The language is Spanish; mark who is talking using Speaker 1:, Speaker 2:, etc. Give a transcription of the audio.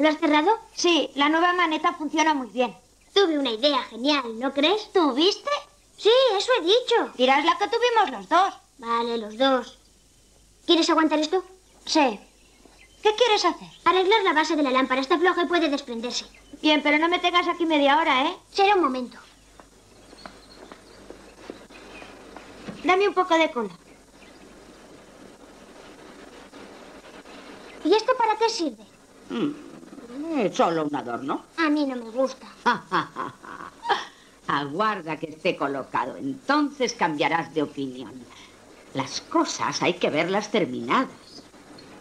Speaker 1: ¿Lo has cerrado?
Speaker 2: Sí, la nueva maneta funciona muy bien.
Speaker 1: Tuve una idea genial, ¿no crees?
Speaker 2: ¿Tuviste?
Speaker 1: Sí, eso he dicho.
Speaker 2: Dirás la que tuvimos los dos.
Speaker 1: Vale, los dos. ¿Quieres aguantar esto?
Speaker 2: Sí. ¿Qué quieres hacer?
Speaker 1: Arreglar la base de la lámpara. Está floja y puede desprenderse.
Speaker 2: Bien, pero no me tengas aquí media hora, ¿eh?
Speaker 1: Será un momento.
Speaker 2: Dame un poco de cola.
Speaker 1: ¿Y esto para qué sirve?
Speaker 3: Es solo un adorno.
Speaker 1: A mí no me gusta.
Speaker 3: Aguarda que esté colocado. Entonces cambiarás de opinión. Las cosas hay que verlas terminadas.